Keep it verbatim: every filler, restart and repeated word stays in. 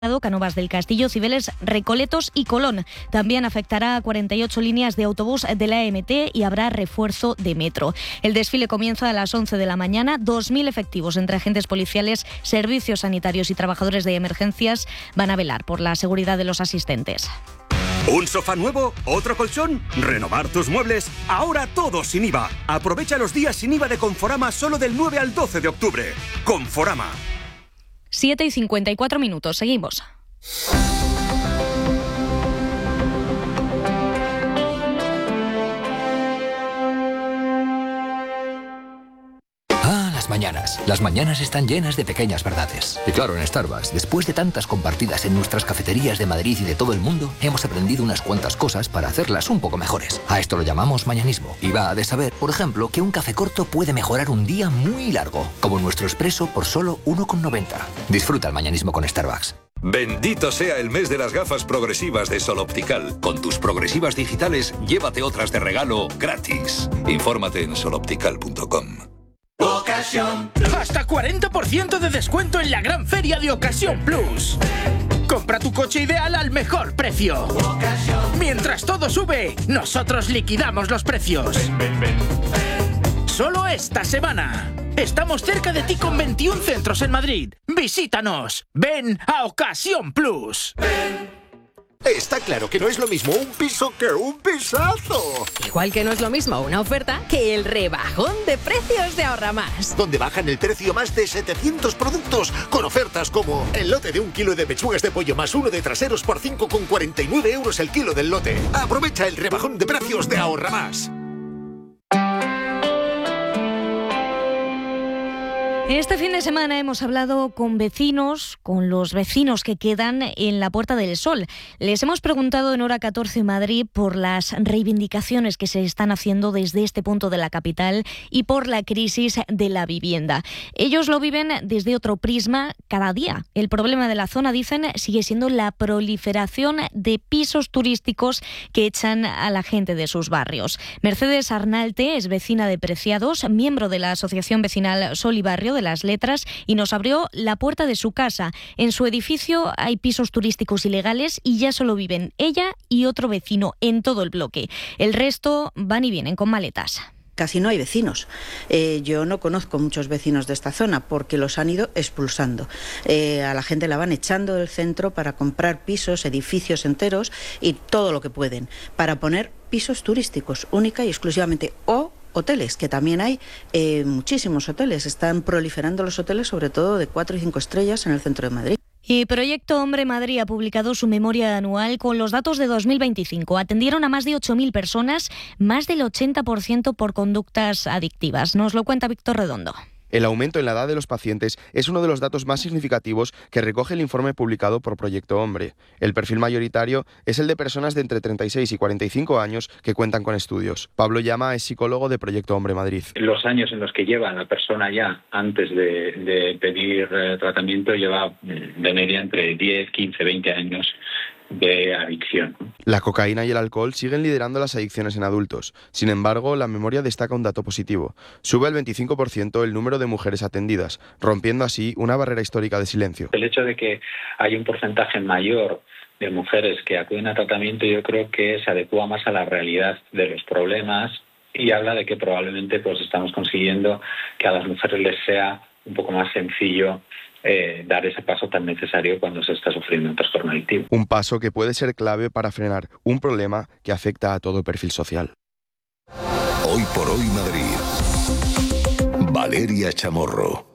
Cánovas del Castillo, Cibeles, Recoletos y Colón. También afectará a cuarenta y ocho líneas de autobús de la E M T y habrá refuerzo de metro. El desfile comienza a las once de la mañana. dos mil efectivos entre agentes policiales, servicios sanitarios y trabajadores de emergencias van a velar por la seguridad de los asistentes. ¿Un sofá nuevo? ¿Otro colchón? ¿Renovar tus muebles? Ahora todo sin I V A. Aprovecha los días sin I V A de Conforama solo del nueve al doce de octubre. Conforama. siete y cincuenta y cuatro minutos. Seguimos. Ah, las mañanas. Las mañanas están llenas de pequeñas verdades. Y claro, en Starbucks, después de tantas compartidas en nuestras cafeterías de Madrid y de todo el mundo, hemos aprendido unas cuantas cosas para hacerlas un poco mejores. A esto lo llamamos mañanismo. Y va de saber, por ejemplo, que un café corto puede mejorar un día muy largo, como nuestro expreso por solo uno con noventa. Disfruta el mañanismo con Starbucks. Bendito sea el mes de las gafas progresivas de Sol Optical. Con tus progresivas digitales, llévate otras de regalo gratis. Infórmate en sol optical punto com. Ocasión. Hasta cuarenta por ciento de descuento en la gran feria de Ocasión Plus. Compra tu coche ideal al mejor precio. Ocasión. Mientras todo sube, nosotros liquidamos los precios. Ven, ven, ven, ven. Solo esta semana. Estamos cerca de ti con veintiún centros en Madrid. Visítanos. Ven a Ocasión Plus. Ven. Está claro que no es lo mismo un piso que un pisazo. Igual que no es lo mismo una oferta que el rebajón de precios de Ahorra Más. Donde bajan el precio más de setecientos productos con ofertas como el lote de un kilo de pechugas de pollo más uno de traseros por cinco con cuarenta y nueve euros el kilo del lote. Aprovecha el rebajón de precios de Ahorra Más. Este fin de semana hemos hablado con vecinos, con los vecinos que quedan en la Puerta del Sol. Les hemos preguntado en Hora catorce Madrid por las reivindicaciones que se están haciendo desde este punto de la capital y por la crisis de la vivienda. Ellos lo viven desde otro prisma cada día. El problema de la zona, dicen, sigue siendo la proliferación de pisos turísticos que echan a la gente de sus barrios. Mercedes Arnalte es vecina de Preciados, miembro de la Asociación Vecinal Sol y Barrio de las Letras, y nos abrió la puerta de su casa. En su edificio hay pisos turísticos ilegales y ya solo viven ella y otro vecino en todo el bloque. El resto van y vienen con maletas. Casi no hay vecinos. Eh, yo no conozco muchos vecinos de esta zona porque los han ido expulsando. Eh, a la gente la van echando del centro para comprar pisos, edificios enteros y todo lo que pueden, para poner pisos turísticos única y exclusivamente, o hoteles, que también hay eh, muchísimos hoteles. Están proliferando los hoteles, sobre todo de cuatro y cinco estrellas en el centro de Madrid. Y Proyecto Hombre Madrid ha publicado su memoria anual con los datos de dos mil veinticinco. Atendieron a más de ocho mil personas, más del ochenta por ciento por conductas adictivas. Nos lo cuenta Víctor Redondo. El aumento en la edad de los pacientes es uno de los datos más significativos que recoge el informe publicado por Proyecto Hombre. El perfil mayoritario es el de personas de entre treinta y seis y cuarenta y cinco años que cuentan con estudios. Pablo Llama es psicólogo de Proyecto Hombre Madrid. Los años en los que lleva la persona ya antes de, de pedir eh, tratamiento lleva de media entre diez, quince, veinte años de adicción. La cocaína y el alcohol siguen liderando las adicciones en adultos. Sin embargo, la memoria destaca un dato positivo. Sube al veinticinco por ciento el número de mujeres atendidas, rompiendo así una barrera histórica de silencio. El hecho de que hay un porcentaje mayor de mujeres que acuden a tratamiento, yo creo que se adecua más a la realidad de los problemas y habla de que probablemente pues estamos consiguiendo que a las mujeres les sea un poco más sencillo Eh, dar ese paso tan necesario cuando se está sufriendo un trastorno adictivo. Un paso que puede ser clave para frenar un problema que afecta a todo perfil social. Hoy por hoy Madrid. Valeria Chamorro.